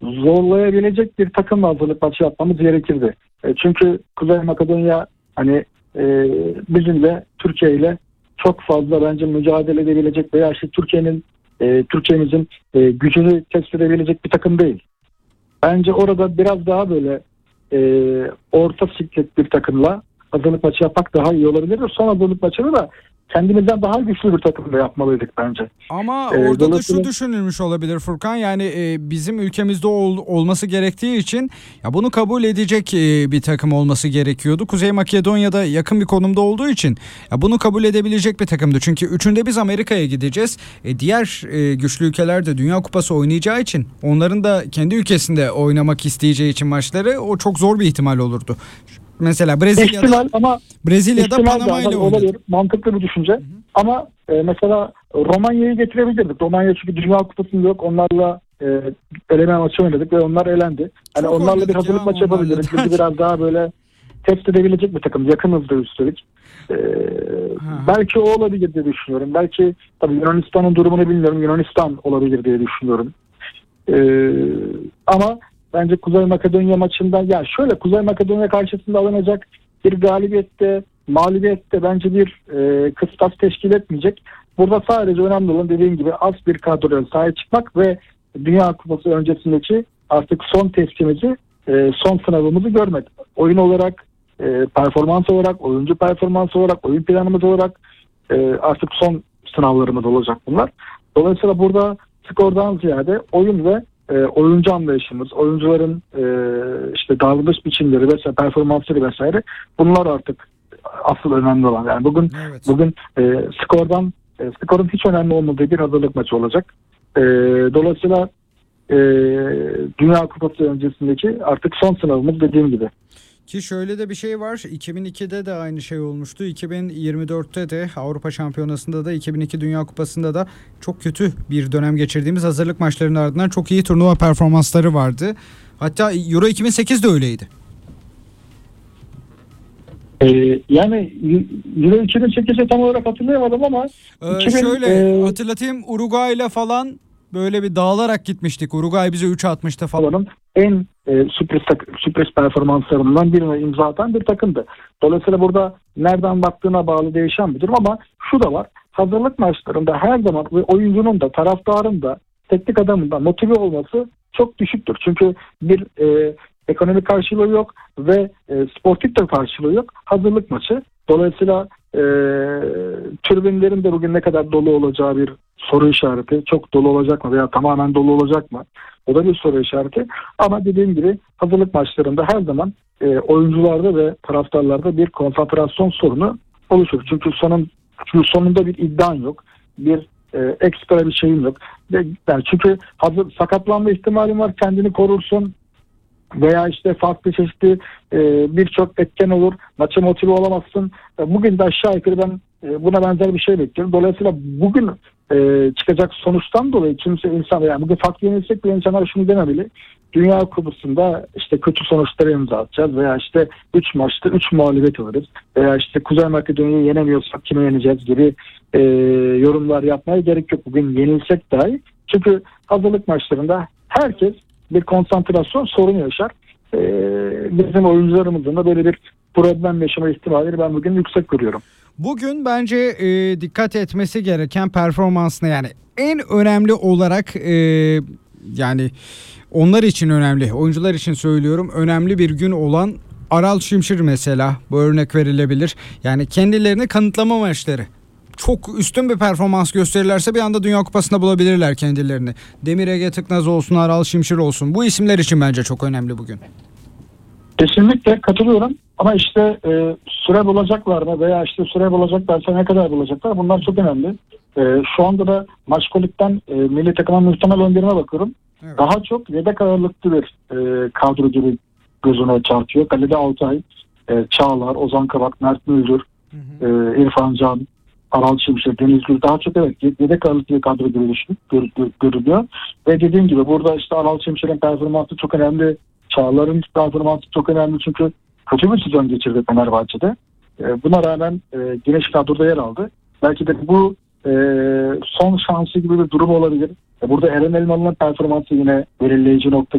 zorlayabilecek bir takımla hazırlık maçı yapmamız gerekirdi. Çünkü Kuzey Makedonya hani bizimle, Türkiye ile çok fazla bence mücadele edebilecek veya işte Türkiye'mizin gücünü test edebilecek bir takım değil. Bence orada biraz daha böyle orta siklet bir takımla hazırlık maçı yapmak daha iyi olabilir. Son hazırlık maçını da kendimizden daha güçlü bir takımla yapmalıydık bence. Ama orada da şu düşünülmüş olabilir Furkan, yani bizim ülkemizde olması gerektiği için ya bunu kabul edecek bir takım olması gerekiyordu. Kuzey Makedonya'da yakın bir konumda olduğu için ya bunu kabul edebilecek bir takımdı. Çünkü üçünde biz Amerika'ya gideceğiz. Diğer güçlü ülkeler de Dünya Kupası oynayacağı için, onların da kendi ülkesinde oynamak isteyeceği için maçları, o çok zor bir ihtimal olurdu. Mesela Brezilya'da Panama ile oynadı. Mantıklı bir düşünce. Hı-hı. Ama mesela Romanya'yı getirebilirdik. Romanya çünkü Dünya Kupası'nda yok. Onlarla eleme maçı oynadık ve onlar elendi. Hani onlarla bir hazırlık maçı yapabiliriz. Bizi biraz daha böyle test edebilecek bir takım. Yakınızda üstelik. Belki o olabilir diye düşünüyorum. Belki tabii Yunanistan'ın durumunu bilmiyorum. Yunanistan olabilir diye düşünüyorum. Ama bence Kuzey Makedonya maçında Kuzey Makedonya karşısında alınacak bir galibiyette, mağlubiyette bence bir kıstas teşkil etmeyecek. Burada sadece önemli olan, dediğim gibi, az bir kadroya sahip çıkmak ve Dünya Kupası öncesindeki artık son testimizi, son sınavımızı görmek. Oyun olarak, performans olarak, oyuncu performansı olarak, oyun planımız olarak artık son sınavlarımız olacak bunlar. Dolayısıyla burada skordan ziyade oyun ve oyuncu anlayışımız, oyuncuların işte davranış biçimleri vesaire, performansları vesaire, bunlar artık asıl önemli olan. Yani bugün skorun hiç önemli olmadığı bir hazırlık maçı olacak. Dolayısıyla Dünya Kupası öncesindeki artık son sınavımız, dediğim gibi. Ki şöyle de bir şey var. 2002'de de aynı şey olmuştu. 2024'te de Avrupa Şampiyonası'nda da 2002 Dünya Kupası'nda da çok kötü bir dönem geçirdiğimiz hazırlık maçlarının ardından çok iyi turnuva performansları vardı. Hatta Euro 2008 de öyleydi. Yani Euro 2008'i tam olarak hatırlayamadım ama hatırlatayım, Uruguay ile falan böyle bir dağılarak gitmiştik. Uruguay bize 3 atmıştı falan. En sürpriz performanslarından birine imza atan bir takımdı. Dolayısıyla burada nereden baktığına bağlı değişen bir durum, ama şu da var. Hazırlık maçlarında her zaman oyuncunun da, taraftarın da, teknik adamın da motive olması çok düşüktür. Çünkü bir ekonomik karşılığı yok ve sportif de karşılığı yok. Hazırlık maçı. Dolayısıyla tribünlerin de bugün ne kadar dolu olacağı bir soru işareti. Çok dolu olacak mı veya tamamen dolu olacak mı? O da bir soru işareti. Ama dediğim gibi hazırlık maçlarında her zaman oyuncularda ve taraftarlarda bir konsantrasyon sorunu oluşur. Çünkü sonunda bir iddian yok. Bir ekstra bir şeyin yok. Yani çünkü sakatlanma ihtimalin var, kendini korursun. Veya işte farklı çeşitli birçok etken olur. Maça motive olamazsın. Bugün de aşağı yukarı ben buna benzer bir şey bekliyorum. Dolayısıyla bugün çıkacak sonuçtan dolayı yani bugün farklı yenilsek bile insanlar şunu dememeli. Dünya Kupası'nda işte kötü sonuçlara imza atacağız veya işte 3 maçta 3 mağlubiyet alırız veya işte Kuzey Makedonya'yı yenemiyorsak kime yeneceğiz gibi yorumlar yapmaya gerek yok. Bugün yenilsek dahi. Çünkü hazırlık maçlarında herkes bir konsantrasyon sorunu yaşar. Bizim oyuncularımızın da böyle bir problem yaşama ihtimalini ben bugün yüksek görüyorum. Bugün bence dikkat etmesi gereken performansına, yani en önemli olarak yani onlar için önemli, oyuncular için söylüyorum, önemli bir gün olan Aral Şimşir mesela, bu örnek verilebilir. Yani kendilerini kanıtlama maçları. Çok üstün bir performans gösterirlerse bir anda Dünya Kupası'nda bulabilirler kendilerini. Demir Ege Tıknaz olsun, Aral Şimşir olsun. Bu isimler için bence çok önemli bugün. Kesinlikle katılıyorum. Ama işte süre bulacaklar mı veya işte süre bulacaklarsa ne kadar bulacaklar? Bunlar çok önemli. Şu anda da Maçkolik'ten milli takımın muhtemel 11'ine bakıyorum. Evet. Daha çok yedek ağırlıklı bir kadro gibi gözüne çarpıyor. Kalede Altay, Çağlar, Ozan Kabak, Mert Müldür, İrfan Can, Aral Şimşir, Deniz Gül, daha çok yedek ağırlıklı bir kadro gibi görülüyor. Ve dediğim gibi burada işte Aral Şimşir'in performansı çok önemli. Çağlar'ın performansı çok önemli çünkü kötü bir sezon geçirdi Fenerbahçe'de. Buna rağmen Güneş kadroda yer aldı. Belki de bu son şansı gibi bir durum olabilir. Burada Eren Elmalı'nın performansı yine belirleyici nokta.